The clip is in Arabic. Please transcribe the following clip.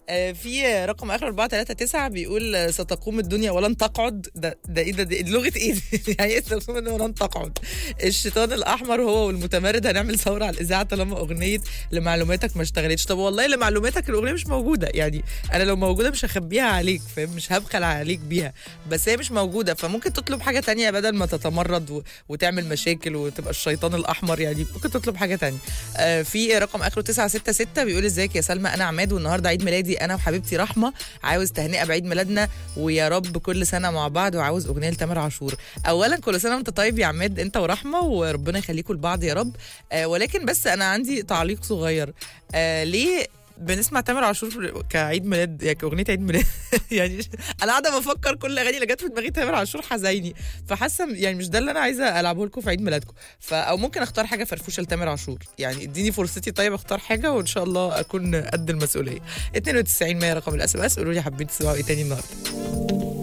في رقم اخر 439 بيقول ستقوم الدنيا ولن تقعد. ده ايه ده لغه ايه دي؟ يعني ايه ستقوم الدنيا ولن تقعد؟ الشيطان الاحمر هو والمتمرد هنعمل ثوره على الاذاعه طالما اغنيه لمعلوماتك ما اشتغلتش. طب والله لمعلوماتك الاغنيه مش موجوده، يعني انا لو موجوده مش هخبيها عليك، فاهم؟ مش هبخل عليك بيها، بس هي مش موجوده، فممكن تطلب حاجه تانية بدل ما تتمرد وتعمل مشاكل وتبقى الشيطان الاحمر. يعني ممكن تطلب حاجه تانية. في رقم اخره 966 بيقول ازيك يا سلمى، انا عماد والنهارده عيد ميلادي انا وحبيبتي رحمه، عاوز تهنئه بعيد ميلادنا ويا رب كل سنه مع بعض، وعاوز اغنيه لتامر عاشور. اولا كل سنه وانت طيب يا عماد انت ورحمه، وربنا يخليكم لبعض يا رب. ولكن بس انا عندي تعليق صغير. ليه بنسمع تامر عاشور كعيد ميلاد، يعني كاغنيه عيد ميلاد؟ يعني انا قاعده بفكر كل الاغاني اللي جت في دماغي تامر عاشور حزيني، فحاسه يعني مش ده اللي انا عايزه العبه لكم في عيد ميلادكم. او ممكن اختار حاجه فرفوشه لتامر عاشور، يعني اديني فرصتي طيب اختار حاجه وان شاء الله اكون قد المسؤوليه. 92 100 رقم الاس ام اس، قولوا لي حابين تسمعوا ايه تاني النهارده.